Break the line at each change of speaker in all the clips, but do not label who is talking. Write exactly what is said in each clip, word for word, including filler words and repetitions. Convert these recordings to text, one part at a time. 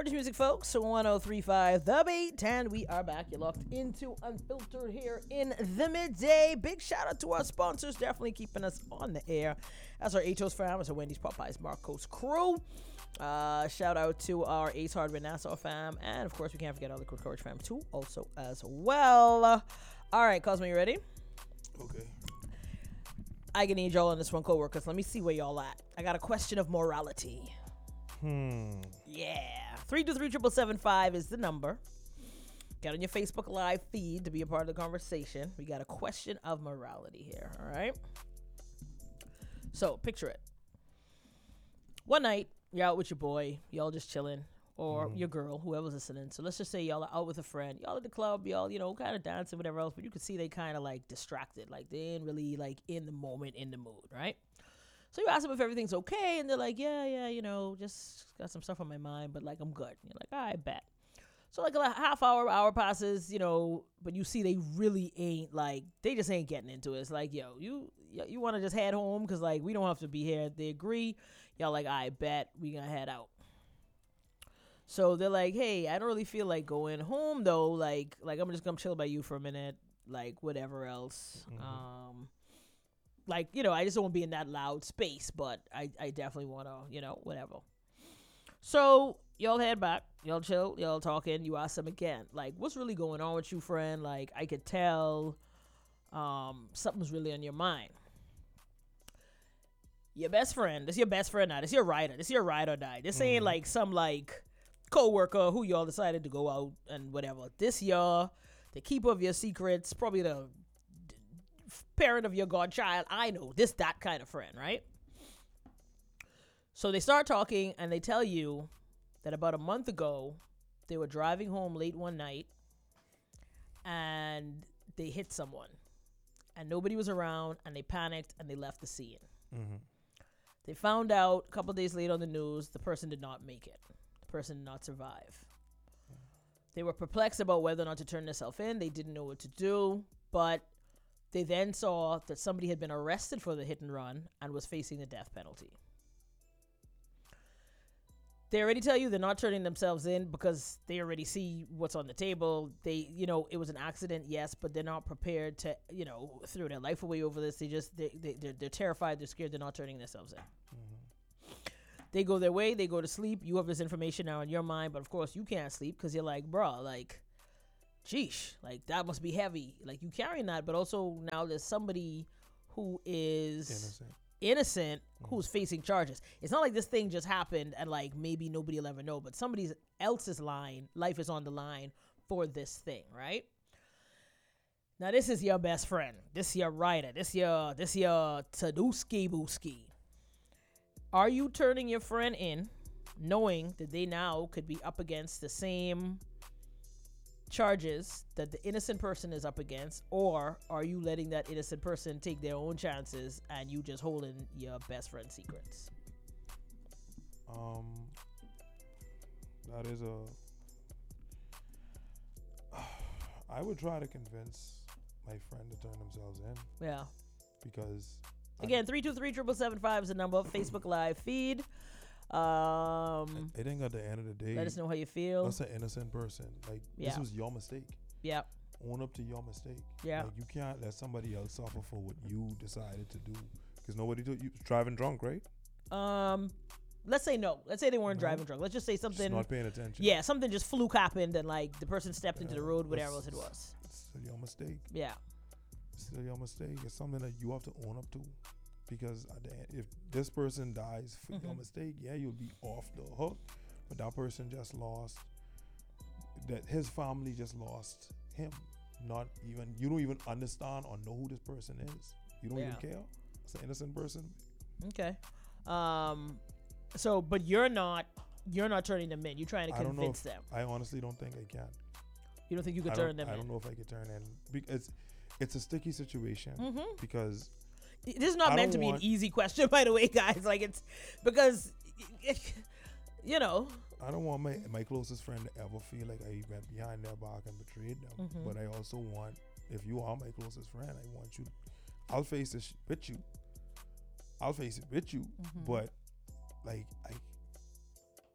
Orange Music, folks, one oh three point five The Beat, and we are back. You're locked into Unfiltered here in the midday. Big shout out to our sponsors, definitely keeping us on the air. That's our Atos fam, that's our Wendy's, Popeyes, Marcos crew. Uh, shout out to our Ace Hardware Nassau fam, and of course, we can't forget all the Quick Courage fam too, also as well. All right, Cosmo, you ready?
Okay.
I can need y'all on this one, co-workers. Let me see where y'all at. I got a question of morality.
Hmm.
Yeah. three two three, seven seven five is the number. Get on your Facebook Live feed to be a part of the conversation. We got a question of morality here, all right? So, picture it. One night, you're out with your boy. Y'all just chilling. Or mm-hmm. your girl, whoever's listening. So, let's just say y'all are out with a friend. Y'all at the club. Y'all, you know, kind of dancing, whatever else. But you can see they kind of, like, distracted. Like, they ain't really, like, in the moment, in the mood, right? So you ask them if everything's okay, and they're like, yeah, yeah, you know, just got some stuff on my mind, but, like, I'm good. You're like, all right, bet. So, like, a half hour, hour passes, you know, but you see they really ain't, like, they just ain't getting into it. It's like, yo, you you want to just head home because, like, we don't have to be here. They agree. Y'all like, I bet we gonna head out. So they're like, hey, I don't really feel like going home, though. Like, like I'm just gonna chill by you for a minute, like, whatever else. Mm-hmm. Um. Like, you know, I just don't want to be in that loud space, but I, I definitely want to, you know, whatever. So, y'all head back. Y'all chill. Y'all talking. You ask them again. Like, what's really going on with you, friend? Like, I could tell um, something's really on your mind. Your best friend. This your best friend now. This your rider. This your ride or die. This ain't, mm-hmm. like, some, like, co-worker who y'all decided to go out and whatever. This y'all, the keeper of your secrets, probably the parent of your godchild. I know this, that kind of friend, right? So they start talking and they tell you that about a month ago they were driving home late one night and they hit someone and nobody was around and they panicked and they left the scene. Mm-hmm. They found out a couple days later on the news the person did not make it. The person did not survive. They were perplexed about whether or not to turn themselves in. They didn't know what to do, but they then saw that somebody had been arrested for the hit and run and was facing the death penalty. They already tell you they're not turning themselves in because they already see what's on the table. They, you know, it was an accident, yes, but they're not prepared to, you know, throw their life away over this. They just, they, they, they're, they're terrified. They're scared. They're not turning themselves in. Mm-hmm. They go their way. They go to sleep. You have this information now in your mind, but of course you can't sleep because you're like, bro, like, sheesh, like that must be heavy. Like you carrying that, but also now there's somebody who is innocent, innocent mm-hmm. who's facing charges. It's not like this thing just happened and like maybe nobody will ever know, but somebody else's line, life is on the line for this thing, right? Now this is your best friend. This your rider. This your this your Taduski Booski. Are you turning your friend in, knowing that they now could be up against the same charges that the innocent person is up against, or are you letting that innocent person take their own chances and you just holding your best friend's secrets?
Um, that is a. I would try to convince my friend to turn themselves in.
Yeah.
Because.
Again, three two three, seven seven five is the number. Facebook Live feed. Um,
I think at the end of the day,
let us know how you feel.
That's an innocent person. Like yeah. This was your mistake.
Yeah.
Own up to your mistake.
Yeah.
Like you can't let somebody else suffer for what you decided to do because nobody told you driving drunk, right?
Um, let's say no. Let's say they weren't no. driving drunk. Let's just say something.
Just not paying attention.
Yeah, something just fluke happened and like the person stepped yeah, into the road, whatever else it was.
It's still your mistake.
Yeah.
It's still your mistake. It's something that you have to own up to. Because if this person dies for mm-hmm. your mistake, yeah, you'll be off the hook. But that person just lost, that his family just lost him. Not even, you don't even understand or know who this person is. You don't yeah. even care. It's an innocent person.
Okay. Um. So, but you're not, you're not turning them in. You're trying to
I don't
convince
know if,
them.
I honestly don't think I can.
You don't think you could
I
turn them
I
in?
I don't know if I could turn in. It's, it's a sticky situation mm-hmm. because
this is not I meant to be an easy question, by the way, guys. Like it's because, it, you know.
I don't want my my closest friend to ever feel like I went behind their back and betrayed them. Mm-hmm. But I also want, if you are my closest friend, I want you. I'll face this with you. I'll face it with you. Mm-hmm. But like I,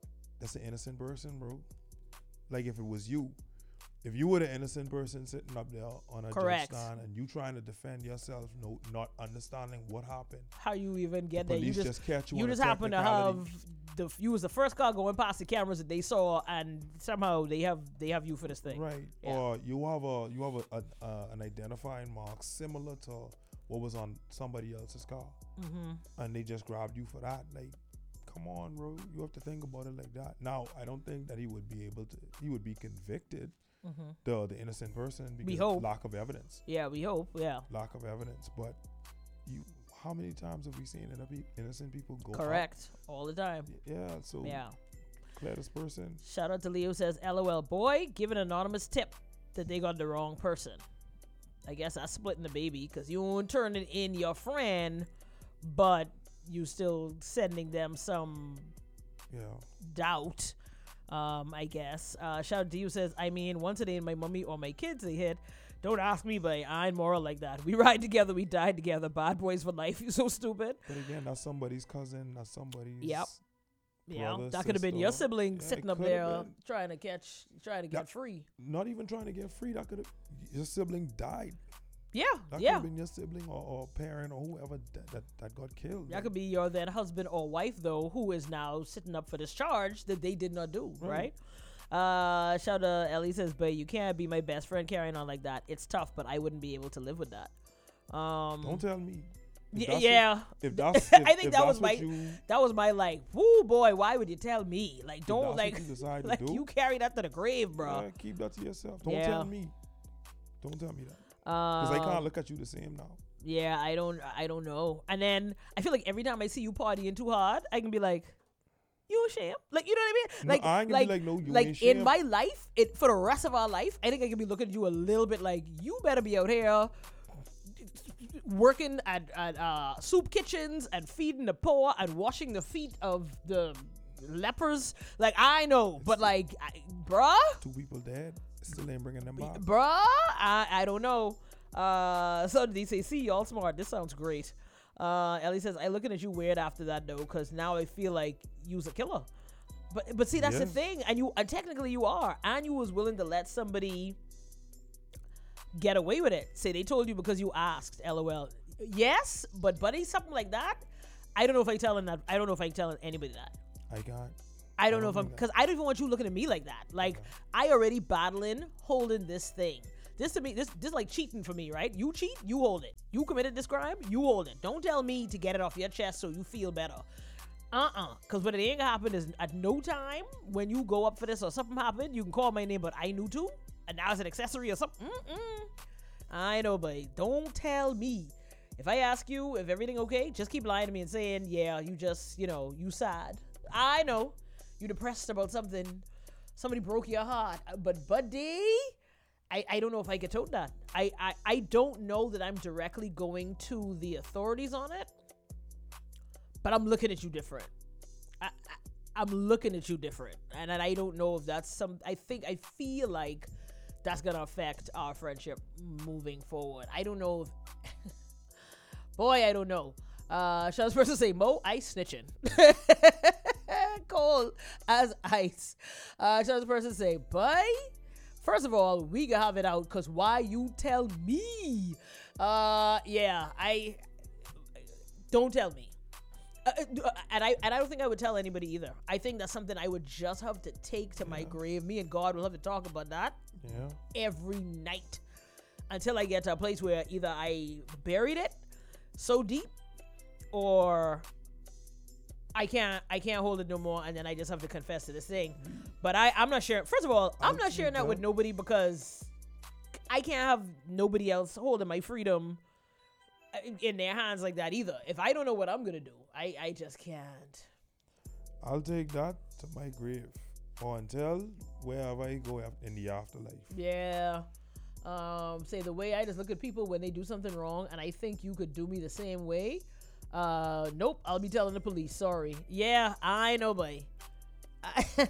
that's an innocent person, bro. Like if it was you, if you were the innocent person sitting up there on a
Correct.
judge stand and you trying to defend yourself, no, not understanding what happened.
How you even get
The
there? You
police
just
just catch you
you
on a
just happen to
technicality.
have the you was the first car going past the cameras that they saw, and somehow they have they have you for this thing.
Right.
Yeah.
Or you have a you have a, a uh, an identifying mark similar to what was on somebody else's car,
Mm-hmm.
and they just grabbed you for that. Like, come on, bro. You have to think about it like that. Now, I don't think that he would be able to. He would be convicted,
Mm-hmm.
the the innocent person, because
hope.
of lack of evidence.
Yeah, we hope. Yeah,
Lack of evidence. But you, how many times have we seen inno- innocent people go? up?
correct. All the time.
Yeah. So
Yeah.
clear this person.
Shout out to Leo says, LOL, boy, give an anonymous tip that they got the wrong person. I guess that's splitting the baby because you won't turn it in your friend, but you still sending them some
Yeah.
doubt, um, I guess. Uh, shout out to you says, I mean, once a day my mommy or my kids, they hit. Don't ask me, but I ain't moral like that. We ride together, we die together. Bad boys for life. You so stupid.
But again, that's somebody's cousin. That's somebody's.
Yep. Yeah,
brother,
that could have been your
sister.
sibling
Yeah, it
sitting up
coulda
there
been.
trying to catch, trying to get
That-
free.
Not even trying to get free. That could have your sibling died.
Yeah,
That could
yeah.
have been your sibling or, or parent or whoever that, that, that got killed.
That could be your then husband or wife, though, who is now sitting up for this charge that they did not do, right?
Right.
Uh, shout out to Ellie says, but you can't be my best friend carrying on like that. It's tough, but I wouldn't be able to live with that. Um,
Don't tell me. If
y-
that's
yeah.
What, if that's,
I
if,
think
if
that was
that's what
my-
You,
That was my like, whoo boy, why would you tell me? Like,
if
don't
that's
like,
what you decide to
like
do,
you carry that to the grave, bro.
yeah, keep that to yourself. Don't
Yeah.
tell me. Don't tell me that.
Um,
Because I can't look at you the same now.
Yeah, I don't, I don't know. And then I feel like every time I see you partying too hard, I can be like, you ashamed? Like, you know what I mean?
No,
Like,
I ain't gonna
like,
be like, no, you
like
ain't
in
shame.
my life, it for the rest of our life, I think I can be looking at you a little bit like you better be out here working at, at uh, soup kitchens and feeding the poor and washing the feet of the lepers. Like I know, but like, I, bruh,
Two people dead. Still ain't bringing them back.
bruh, I I don't know. Uh, so they say, see, y'all smart. This sounds great. Uh, Ellie says, I looking at you weird after that though, because now I feel like you's a killer. But but see, that's the
Yeah.
thing, and you and technically you are, and you was willing to let somebody get away with it. Say they told you because you asked. LOL. Yes, but buddy, something like that. I don't know if I telling that. I don't know if I telling anybody that.
I got.
I don't know if
don't
I'm
think
because I don't even want you looking at me like that. Like I already battling, holding this thing. This to me, this this like cheating for me, right? You cheat, you hold it. You committed this crime, you hold it. Don't tell me to get it off your chest so you feel better. Uh-uh. Because what it ain't gonna happen is at no time when you go up for this or something happened, you can call my name, but I knew too, and now it's an accessory or something. Mm-mm. I know, but don't tell me. If I ask you if everything okay, just keep lying to me and saying, yeah, you just, you know, you sad. I know. You depressed about something. Somebody broke your heart. But buddy, I, I don't know if I could tote that. I, I, I don't know that I'm directly going to the authorities on it. But I'm looking at you different. I, I, I'm looking at you different. And, and I don't know if that's some... I think, I feel like that's going to affect our friendship moving forward. I don't know if... Boy, I don't know. Uh, shall this person say, Mo, ice snitching. Cold as ice. Uh, shall this person say, boy, first of all, we can have it out because why you tell me? Uh, yeah, I... Don't tell me. Uh, uh, and I and I don't think I would tell anybody either. I think that's something I would just have to take to my
Yeah.
grave. Me and God will have to talk about that
Yeah.
every night until I get to a place where either I buried it so deep or I can't I can't hold it no more, and then I just have to confess to this thing. But I I'm not sharing. First of all, I'm
I'll
not sharing
keep
that with
that.
nobody because I can't have nobody else holding my freedom in- in their hands like that either. If I don't know what I'm gonna do, I I just can't.
I'll take that to my grave or until wherever I go af- in the afterlife.
Yeah. Um, say the way I just look at people when they do something wrong, and I think you could do me the same way. Uh, nope, I'll be telling the police. Sorry. Yeah, I know, boy. I,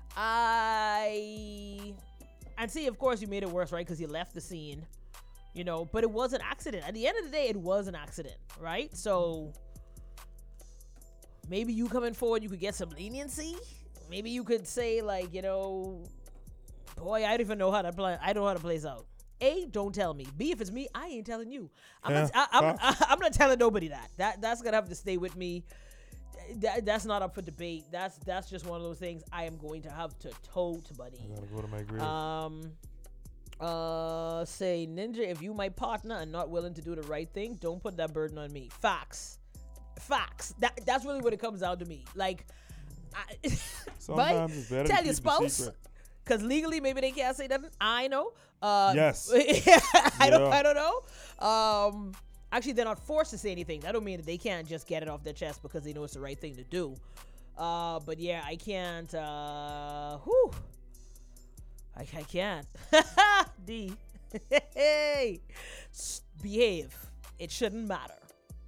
I and see, of course, you made it worse, right? Because you left the scene, you know. But it was an accident. At the end of the day, it was an accident, right? So maybe you coming forward, you could get some leniency. maybe you could say like, you know, boy, I don't even know how to play. I don't know how to plays out. A, don't tell me. B, if it's me, I ain't telling you. I'm
Yeah,
not. I, I'm,
facts.
I, I'm not telling nobody that. That that's gonna have to stay with me. That, that's not up for debate. That's that's just one of those things I am going to have to tote, buddy.
I gotta go to my grave.
Um, uh, say Ninja, if you my partner and not willing to do the right thing, don't put that burden on me. Facts, facts. That that's really what it comes down to me. Like, I,
Sometimes it's better
tell
to
your
keep the
spouse,
secret.
because legally maybe they can't say nothing. I know. Uh,
Yes.
I don't.
Yeah.
I don't know. Um, actually, they're not forced to say anything. That don't mean that they can't just get it off their chest because they know it's the right thing to do. Uh, but yeah, I can't. Uh, whew. I, I can't. D. Hey, S- behave. It shouldn't matter.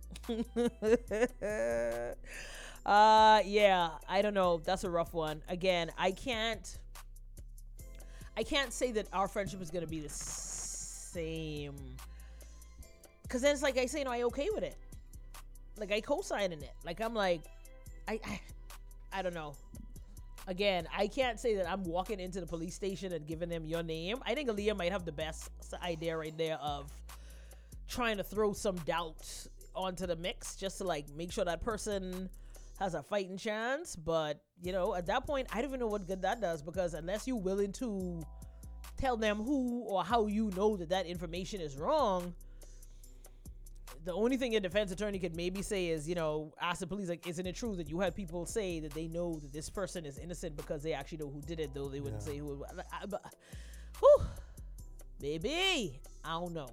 uh, yeah, I don't know. That's a rough one. Again, I can't. I can't say that our friendship is gonna be the same. Cause then it's like I say, no, I okay with it. Like I co-signing it. Like I'm like, I, I, I don't know. Again, I can't say that I'm walking into the police station and giving them your name. I think Aaliyah might have the best idea right there of trying to throw some doubt onto the mix just to like make sure that person has a fighting chance. But you know, at that point, I don't even know what good that does, because unless you're willing to tell them who or how you know that that information is wrong, the only thing a defense attorney could maybe say is, you know, ask the police, like, isn't it true that you had people say that they know that this person is innocent because they actually know who did it, though they wouldn't
Yeah.
say who it was. I, but, whew, baby, I don't know.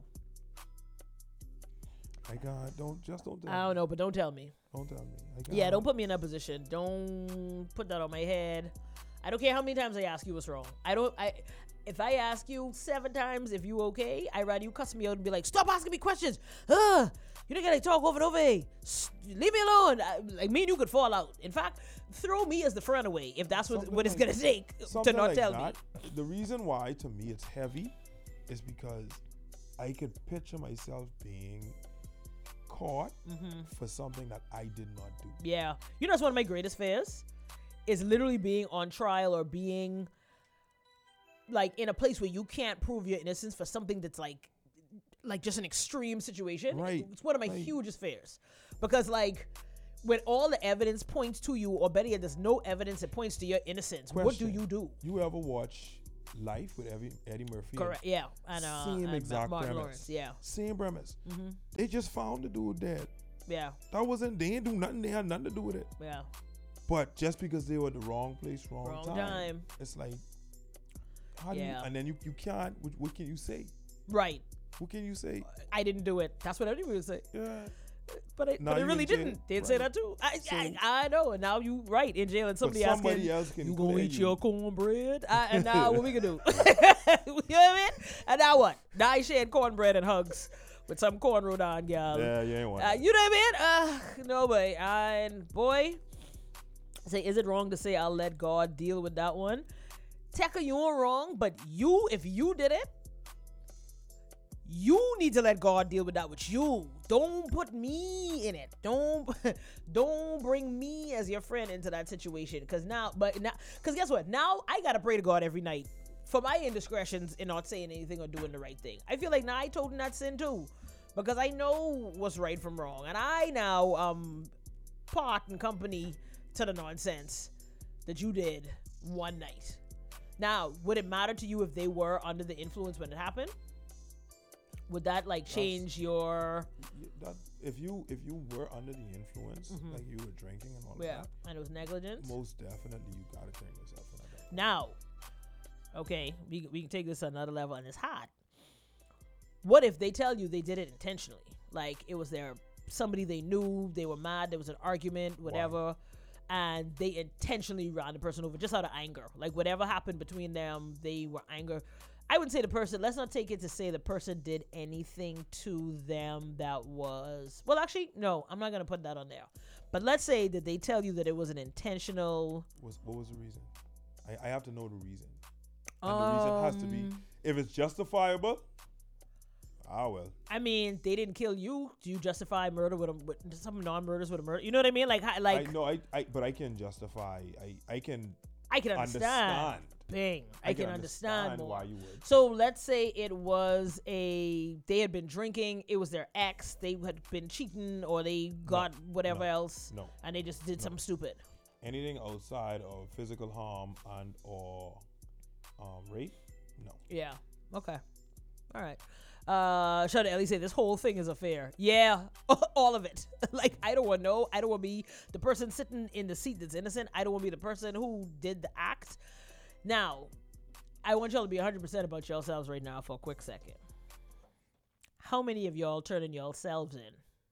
I got don't just don't tell
I don't
me.
know, but don't tell me.
Don't tell me. I got
Yeah, don't put me in that position. Don't put that on my head. I don't care how many times I ask you what's wrong. I don't. I if I ask you seven times if you okay, I rather you cuss me out and be like, stop asking me questions. Ugh, you don't gotta talk over and over. S- Leave me alone. I, like me and you could fall out. In fact, throw me as the friend away if that's what,
Something
what it's
like-
gonna take to
Something
not
like
tell
that.
me.
The reason why to me it's heavy is because I could picture myself being caught
Mm-hmm.
for something that I did not do.
Yeah. You know, that's one of my greatest fears is literally being on trial or being like in a place where you can't prove your innocence for something that's like, like just an extreme situation.
Right.
It's one of my
Right.
hugest fears, because like when all the evidence points to you, or better yet, there's no evidence that points to your innocence, what do
Question.
you do?
You ever watch Life with Eddie, Eddie Murphy?
Correct. Yeah. And, uh,
Same
and
exact
Martin
premise.
Lawrence. Yeah.
Same premise.
Mm-hmm.
They just found the dude dead.
Yeah.
That wasn't. They didn't do nothing. They had nothing to do with it.
Yeah.
But just because they were at the wrong place, wrong,
Wrong
time,
time.
it's like, how do
Yeah.
you? And then you you can't. What, what can you say?
Right.
What can you say?
I didn't do it. That's what everybody would say.
Yeah.
But, I,
Now
but it
you
really
in jail.
didn't. They'd say
Right.
that too. I,
So-
I, I know. And now you right in jail, and somebody,
but somebody
asking,
else can
you gonna
clear
eat
you.
your cornbread? I, and now what we can do? You know what I mean? And now what? Now I shared cornbread and hugs with some corn rodan gal.
Yeah, you ain't want
Uh,
that.
you know what I mean? Uh, no way. And boy, say, is it wrong to say I'll let God deal with that one? Tekka, you are wrong, but you, if you did it, you need to let God deal with that with you. Don't put me in it. Don't don't bring me as your friend into that situation. Cause now, but now, cause guess what? Now I gotta pray to God every night for my indiscretions in not saying anything or doing the right thing. I feel like now I told him that sin too, because I know what's right from wrong, and I now um part and company to the nonsense that you did one night. Now, would it matter to you if they were under the influence when it happened? Would that like change your?
Y- that- if you if you were under the influence,
Mhm.
like you were drinking and all
Yeah,
of
and it was negligence.
that, most definitely you gotta turn yourself in that.
Now, okay, we, we can take this to another level, and it's hot. What if they tell you they did it intentionally? Like it was their somebody they knew, they were mad, there was an argument, whatever, and they intentionally ran the person over just out of anger. Like whatever happened between them, they were anger. I wouldn't say the person, let's not take it to say the person did anything to them that was, well, actually, no, I'm not going to put that on there. But let's say that they tell you that it was an intentional.
Was what was the reason? I, I have to know the reason. And the reason has to be,
Um,
if it's justifiable, ah well.
I mean, they didn't kill you. Do you justify murder with a with some non-murders with a murder? You know what I mean? Like, hi- like,
I know I, I but I can justify I, I can
I can understand.
understand.
Bing. I, I can, can understand, understand more.
Why you would.
So let's say it was a they had been drinking. It was their ex. They had been cheating, or they got no, whatever
no,
else.
No.
And they just did
no.
something stupid.
Anything outside of physical harm and or um, rape, no.
Yeah. Okay. All right. Uh, shout out to Ellie say this whole thing is a fair. Yeah, all of it. Like, I don't want to know. I don't want to be the person sitting in the seat that's innocent. I don't want to be the person who did the act. Now, I want y'all to be one hundred percent about yourselves right now for a quick second. How many of y'all turning yourselves in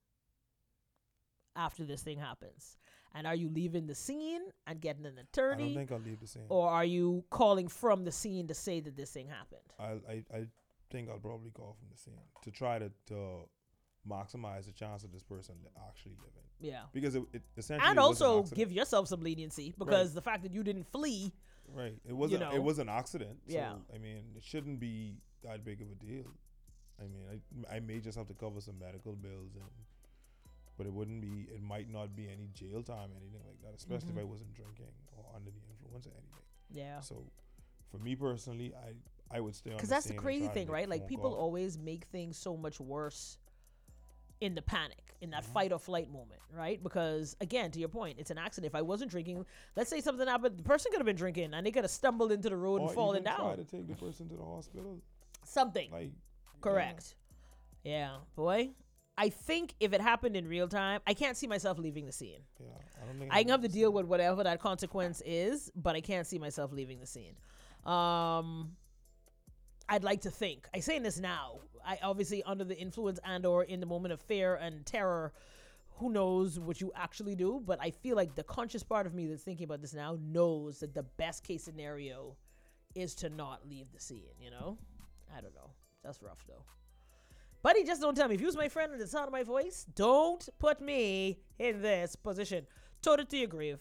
after this thing happens? And are you leaving the scene and getting an attorney?
I don't think I'll leave the scene.
Or are you calling from the scene to say that this thing happened?
I I, I think I'll probably call from the scene to try to, to maximize the chance of this person to actually live in.
Yeah.
Because it, it essentially
and
it was
also
an accident.
give yourself some leniency, because
right.
the fact that you didn't flee.
Right. It was
you
a,
know,
it was an accident.
Yeah.
So, I mean, it shouldn't be that big of a deal. I mean, I I may just have to cover some medical bills, and but it wouldn't be. It might not be any jail time, anything like that. Especially mm-hmm. if I wasn't drinking or under the influence or anything.
Yeah.
So, for me personally, I. I would stay on
because
the
that's the crazy thing, right? Like, people
call.
always make things so much worse in the panic, in that
mm-hmm.
fight or flight moment, right? Because again, to your point, it's an accident. If I wasn't drinking, let's say something happened, the person could have been drinking and they could have stumbled into the road
or
and fallen
even
down.
Try to take the person to the hospital.
Something.
Like,
correct. Yeah. yeah, boy. I think if it happened in real time, I can't see myself leaving the scene.
Yeah, I don't think
I can have to deal with whatever that consequence is, but I can't see myself leaving the scene. Um. I'd like to think. I saying this now. I obviously under the influence and or in the moment of fear and terror, who knows what you actually do. But I feel like the conscious part of me that's thinking about this now knows that the best case scenario is to not leave the scene, you know? I don't know. That's rough though. Buddy, just don't tell me. If you was my friend and the sound of my voice, don't put me in this position. Tote it to your grave.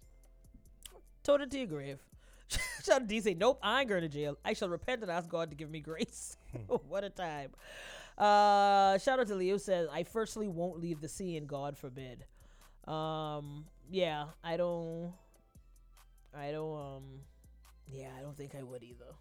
Tote it to your grave. Shout out to D say, nope, I ain't going to jail. I shall repent and ask God to give me grace. What a time. Uh, shout out to Leo says, I firstly won't leave the scene, God forbid. Um, yeah, I don't, I don't, um, yeah, I don't think I would either.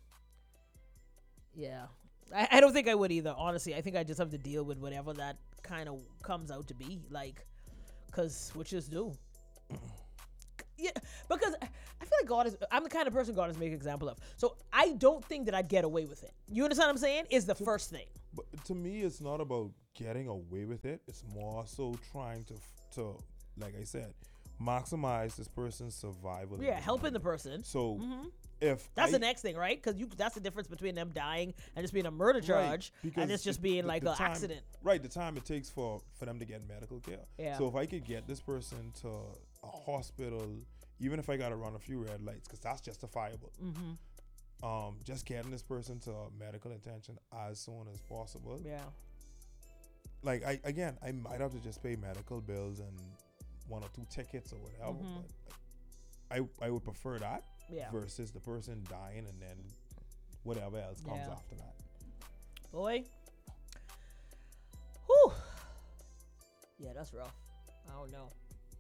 Yeah, I, I don't think I would either, honestly. I think I just have to deal with whatever that kind of comes out to be, like, because witches do. Yeah, because I feel like God is, I'm the kind of person God is making an example of. So I don't think that I'd get away with it. You understand what I'm saying? Is the
to,
first thing.
But to me, it's not about getting away with it. It's more so trying to, to like I said, maximize this person's survival.
Yeah, helping the person.
So
mm-hmm.
if
that's
I,
the next thing, right? Because you that's the difference between them dying and just being a murder charge, right, and it's just
the,
being
the,
like
the
an
time,
accident.
Right, the time it takes for, for them to get medical care.
Yeah.
So if I could get this person to a hospital, even if I got to run a few red lights, because that's justifiable.
Mm-hmm.
Um, just getting this person to medical attention as soon as possible.
Yeah.
Like, I again, I might have to just pay medical bills and one or two tickets or whatever.
Mm-hmm.
But I I would prefer that
yeah.
versus the person dying and then whatever else comes
yeah.
after that.
Boy. Whew. Yeah, that's rough. I don't know.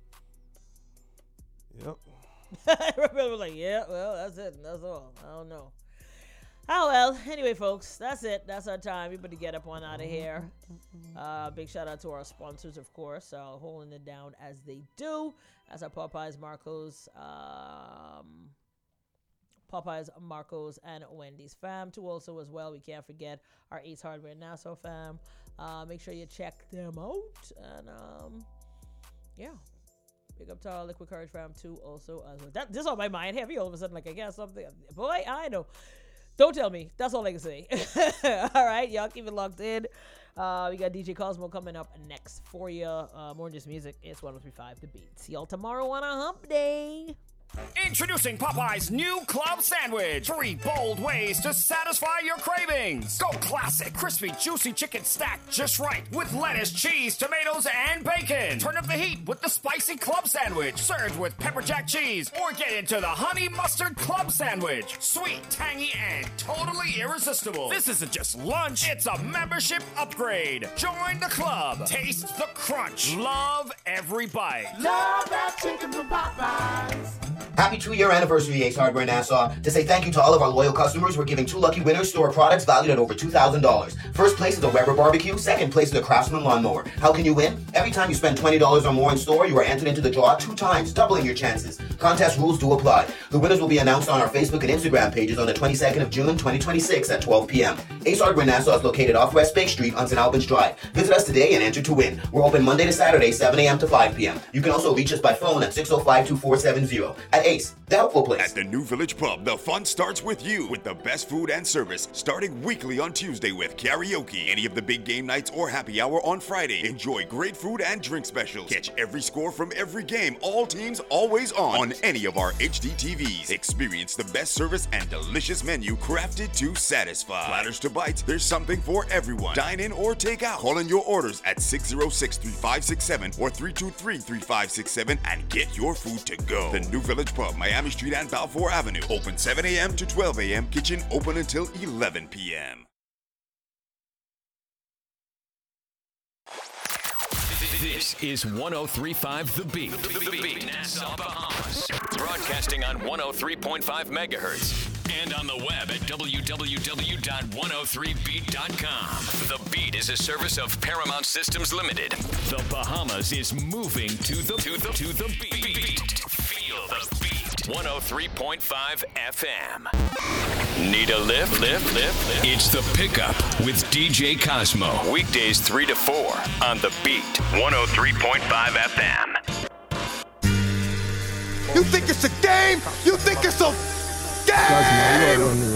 Yep.
Everybody was like, yeah, well, that's it. That's all. I don't know. Oh, well. Anyway, folks, that's it. That's our time. We better get up on out of here. Uh, big shout out to our sponsors, of course, uh, holding it down as they do. That's our Popeyes, Marcos, um, Popeyes, Marcos, and Wendy's fam. Too also as well, we can't forget our Ace Hardware Nassau fam. Uh, make sure you check them out. And, um, yeah. Big up to our Liquid Courage fam too, also as well. That this is on my mind heavy all of a sudden, like I got something. Boy, I know. Don't tell me. That's all I can say. All right, y'all keep it locked in. Uh, we got D J Cosmo coming up next for you. Uh, more than just music. It's one oh three point five The Beat. See y'all tomorrow on a hump day.
Introducing Popeye's new club sandwich. Three bold ways to satisfy your cravings. Go classic, crispy, juicy chicken stacked just right with lettuce, cheese, tomatoes, and bacon. Turn up the heat with the spicy club sandwich, served with pepper jack cheese, or get into the honey mustard club sandwich. Sweet, tangy, and totally irresistible. This isn't just lunch, it's a membership upgrade. Join the club. Taste the crunch. Love every bite.
Love that chicken from Popeyes. Happy two-year anniversary, Ace Hardware Nassau. To say thank you to all of our loyal customers, we're giving two lucky winners store products valued at over two thousand dollars. First place is a Weber barbecue. Second place is a Craftsman lawnmower. How can you win? Every time you spend twenty dollars or more in store, you are entered into the draw two times, doubling your chances. Contest rules do apply. The winners will be announced on our Facebook and Instagram pages on the twenty-second of June, twenty twenty-six at twelve p.m. Ace Hardware Nassau is located off West Bay Street on Saint Albans Drive. Visit us today and enter to win. We're open Monday to Saturday, seven a.m. to five p.m. You can also reach us by phone at six oh five, two four seven zero. At Ace, the helpful place.
At the New Village Pub, the fun starts with you, with the best food and service, starting weekly on Tuesday with karaoke. Any of the big game nights or happy hour on Friday. Enjoy great food and drink specials. Catch every score from every game, all teams always on, on any of our H D T Vs. Experience the best service and delicious menu crafted to satisfy. Platters to bites, there's something for everyone. Dine in or take out. Call in your orders at six oh six, three five six seven or three two three, three five six seven and get your food to go. The New Village Pub, Miami Street and Balfour Avenue. Open seven a.m. to twelve a.m. Kitchen open until eleven p.m.
This is one oh three point five The Beat. The, the, the Beat, Nassau, Bahamas. Broadcasting on one oh three point five megahertz. And on the web at w w w dot one oh three beat dot com. The Beat is a service of Paramount Systems Limited. The Bahamas is moving to the to the to the beat. Feel the beat. one oh three point five F M. Need a lift? Lift, lift, lift. It's The Pickup with D J Cosmo. Weekdays three to four on The Beat. one oh three point five F M.
You think it's a game? You think it's a game?